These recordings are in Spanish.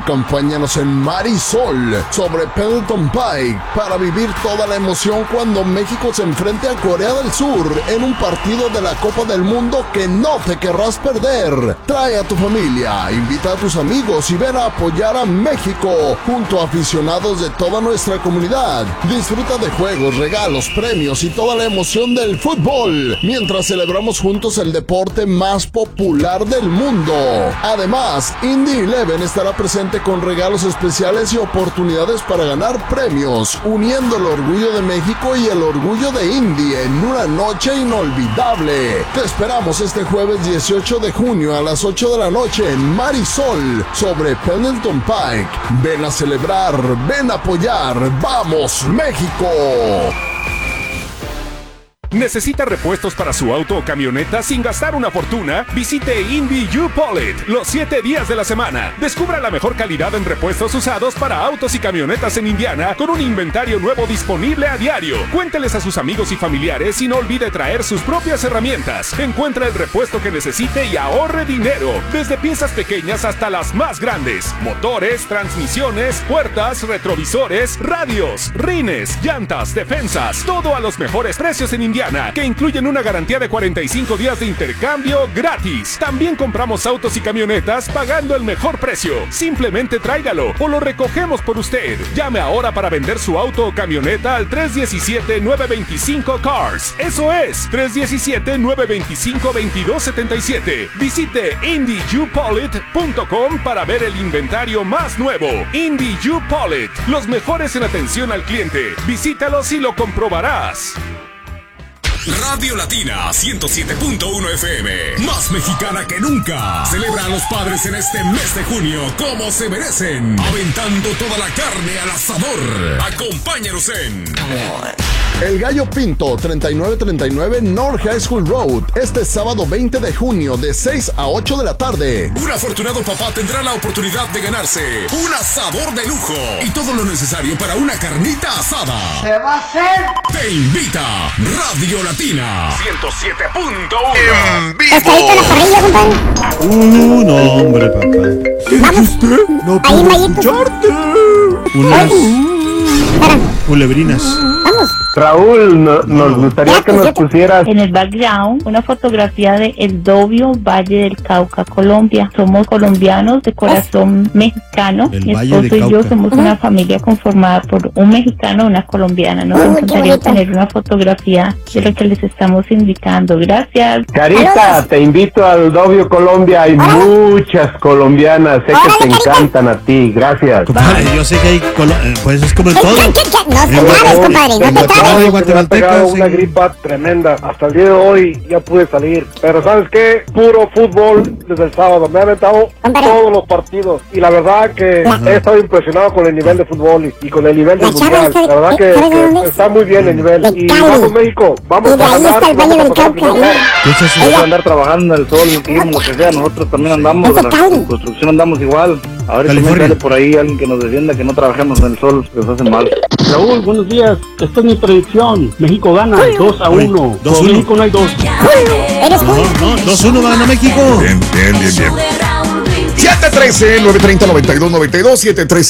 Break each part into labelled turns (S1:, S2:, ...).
S1: Acompáñanos en Marisol sobre Pendleton Pike para vivir toda la emoción cuando México se enfrente a Corea del Sur en un partido de la Copa del Mundo que no te querrás perder. Trae a tu familia, invita a tus amigos y ven a apoyar a México junto a aficionados de toda nuestra comunidad. Disfruta de juegos, regalos, premios y toda la emoción del fútbol mientras celebramos juntos el deporte más popular del mundo. Además, Indy 11 estará presente con regalos especiales y oportunidades para ganar premios, uniendo el orgullo de México y el orgullo de Indy en una noche inolvidable. Te esperamos este jueves 18 de junio a las 8 de la noche en Marisol sobre Pendleton Pike. Ven a celebrar, ven a apoyar. ¡Vamos, México!
S2: ¿Necesita repuestos para su auto o camioneta sin gastar una fortuna? Visite Indy U-Polit los 7 días de la semana. Descubra la mejor calidad en repuestos usados para autos y camionetas en Indiana con un inventario nuevo disponible a diario. Cuénteles a sus amigos y familiares y no olvide traer sus propias herramientas. Encuentra el repuesto que necesite y ahorre dinero. Desde piezas pequeñas hasta las más grandes. Motores, transmisiones, puertas, retrovisores, radios, rines, llantas, defensas. Todo a los mejores precios en Indiana, que incluyen una garantía de 45 días de intercambio gratis. También compramos autos y camionetas pagando el mejor precio. Simplemente tráigalo o lo recogemos por usted. Llame ahora para vender su auto o camioneta al 317-925-CARS. Eso es, 317-925-2277. Visite IndyUPolit.com para ver el inventario más nuevo. Indy U-Polit, los mejores en atención al cliente. Visítalos y lo comprobarás.
S3: Radio Latina 107.1 FM, más mexicana que nunca. Celebra a los padres en este mes de junio como se merecen, aventando toda la carne al asador. Acompáñanos en
S1: El Gallo Pinto, 3939 North High School Road, este sábado 20 de junio de 6 a 8 de la tarde.
S3: Un afortunado papá tendrá la oportunidad de ganarse un asador de lujo y todo lo necesario para una carnita asada.
S4: ¿Se va a hacer?
S3: Te invita Radio Latina 107.1 en
S5: ¿Está ahí con la parrilla, compadre?
S6: No, hombre, papá.
S5: ¿Qué dijiste?
S6: No
S5: ahí,
S6: puedo
S5: Mayito.
S6: escucharte. Unas culebrinas.
S5: Vamos.
S7: Raúl, nos gustaría que nos pusieras
S8: en el background una fotografía de El Dobio, Valle del Cauca, Colombia. Somos colombianos de corazón mexicano.
S6: El
S8: Mi
S6: Valle
S8: esposo
S6: de
S8: y yo
S6: Cauca.
S8: somos una familia conformada por un mexicano y una colombiana. Nos encantaría tener una fotografía de lo que les estamos indicando. Gracias.
S7: Carita, te invito al Dobio Colombia, hay muchas colombianas, sé que te encantan a ti, gracias.
S6: Compadre, yo sé que hay pues es como en todo.
S5: No te trabes, compadre, no te trabes.
S7: Me ha pegado una gripa tremenda. Hasta el día de hoy ya pude salir. Pero ¿sabes qué? Puro fútbol desde el sábado. Me ha aventado todos los partidos. Y la verdad que he estado impresionado con el nivel de fútbol y con el nivel del mundial. La verdad que está muy bien el nivel. Y vamos México, vamos a ganar. Vamos a
S9: andar trabajando en el sol, lo que sea. Nosotros también andamos, en construcción andamos igual. A ver si sale por ahí alguien que nos defienda, que no trabajemos en el sol, que nos hacen mal.
S10: Raúl, buenos días. Esta es mi predicción. México gana 2-1. Con México no hay dos.
S6: No, 2-1 va a ganar México.
S11: Bien. 713-930-9292,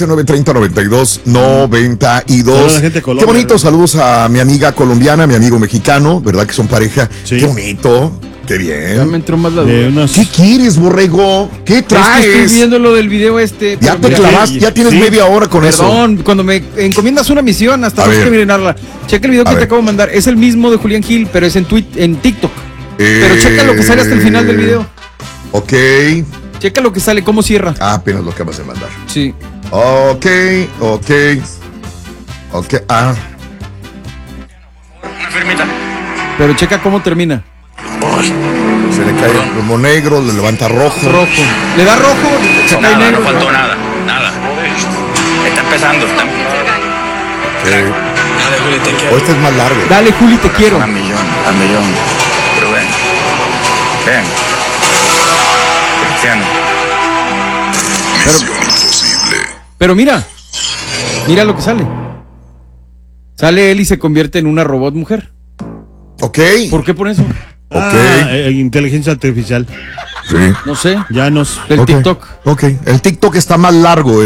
S11: 713-930-9292. Qué bonito, saludos a mi amiga colombiana, mi amigo mexicano, ¿verdad que son pareja? Sí. Qué bonito. Qué bien.
S12: Ya me entró más la duda.
S11: ¿Qué quieres, borrego? ¿Qué traes?
S12: Es que estoy viendo lo del video
S11: Ya te clavaste, ya tienes media hora con eso.
S12: Perdón, cuando me encomiendas una misión, hasta tengo que mirenarla. Checa el video que te acabo de mandar. Es el mismo de Julián Gil, pero es en TikTok. Pero checa lo que sale hasta el final del video.
S11: Ok.
S12: Checa lo que sale, cómo cierra.
S11: Apenas lo acabas de mandar.
S12: Sí.
S11: Ok.
S9: Una firmita.
S12: Pero checa cómo termina.
S11: Se le cae como negro, le levanta rojo.
S12: Le da rojo, se cae negro.
S9: No faltó nada. Está empezando.
S11: Dale, Juli, te quiero. Este es más largo.
S12: Dale, Juli, te quiero.
S9: Al millón. Pero ven.
S11: Misión imposible.
S12: Pero mira lo que sale. Sale él y se convierte en una robot mujer.
S11: Ok.
S12: ¿Por qué por eso?
S6: Inteligencia artificial.
S11: Sí.
S12: No sé.
S6: Ya nos.
S12: El TikTok.
S11: Ok. El TikTok está más largo.